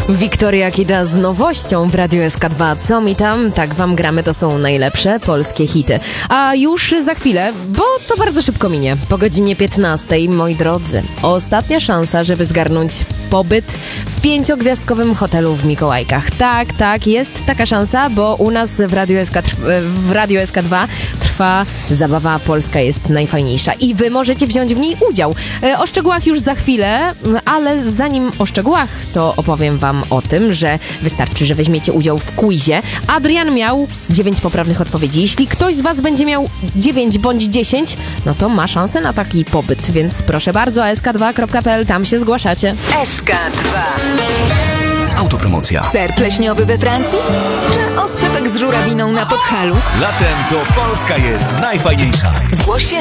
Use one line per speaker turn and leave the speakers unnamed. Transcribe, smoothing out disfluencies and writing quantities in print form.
Wiktoria Kida z nowością w Radiu SK2. Co mi tam? Tak wam gramy, to są najlepsze polskie hity. A już za chwilę, bo to bardzo szybko minie, po godzinie 15, moi drodzy, ostatnia szansa, żeby zgarnąć pobyt w 5-gwiazdkowym hotelu w Mikołajkach. Tak, jest taka szansa, bo u nas w Radiu SK2 trwa zabawa Polska jest najfajniejsza i wy możecie wziąć w niej udział. O szczegółach już za chwilę, ale zanim o szczegółach, to opowiem wam o tym, że wystarczy, że weźmiecie udział w quizie. Adrian miał 9 poprawnych odpowiedzi. Jeśli ktoś z was będzie miał 9 bądź 10, no to ma szansę na taki pobyt, więc proszę bardzo, sk2.pl, tam się zgłaszacie.
SK2.
Autopromocja.
Ser pleśniowy we Francji? Czy oscypek z żurawiną na Podhalu?
Latem to Polska jest najfajniejsza.
Zgłoś się